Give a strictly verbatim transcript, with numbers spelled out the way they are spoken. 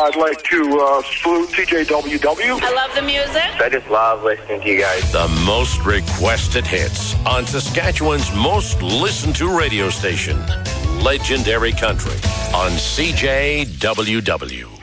I'd like to uh, salute C J W W. I love the music. I just love listening to you guys. The most requested hits on Saskatchewan's most listened to radio station, Legendary Country, on C J W W.